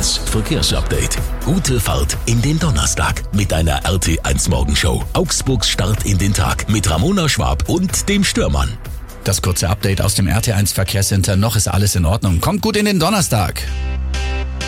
RT1 Verkehrsupdate. Gute Fahrt in den Donnerstag mit einer RT1 Morgenshow. Augsburgs Start in den Tag mit Ramona Schwab und dem Stürmann. Das kurze Update aus dem RT1 Verkehrscenter. Noch ist alles in Ordnung. Kommt gut in den Donnerstag.